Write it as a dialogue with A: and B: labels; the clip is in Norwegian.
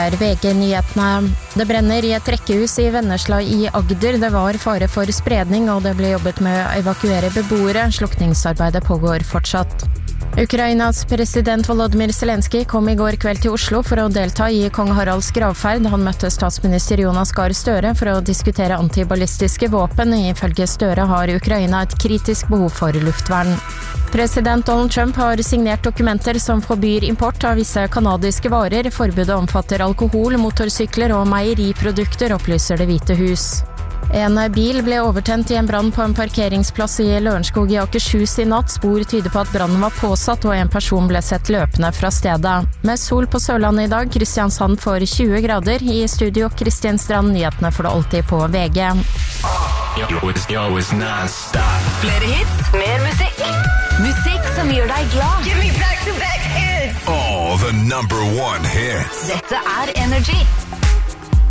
A: VG-nyhetene. Det brenner i et rekkehus i Vennesla i Agder. Det var fare for spredning, og det ble jobbet med å evakuere beboere. Slukningsarbeidet pågår fortsatt. Ukrainas president Volodymyr Zelensky kom i går kveld til Oslo for å delta i kong Haralds gravferd. Han møtte statsminister Jonas Gahr Støre for å diskutere antiballistiske våpen. Ifølge Støre har Ukraina et kritisk behov for luftvern. President Donald Trump har signert dokumenter som forbyr import av visse kanadiske varer. Forbudet omfatter alkohol, motorsykler og meieriprodukter, opplyser Det hvite hus. En bil ble overtent i en brann på en parkeringsplass i Lørenskog i Akershus i natt. Spor tyder på at brannen var påsatt, og en person ble sett løpende fra stedet. Med sol på Sørlandet i dag, Kristiansand får 20 grader. I studio, Kristin Strand, nyhetene får det alltid på VG.
B: Flere hits, mer musikk. Musikk som gjør deg glad.
C: Give me back-to-back hits.
D: All the number one hits.
B: Dette Energy.